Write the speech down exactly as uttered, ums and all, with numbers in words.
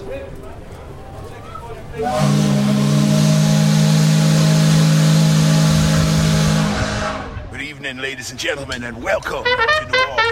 Good evening, ladies and gentlemen, and welcome to the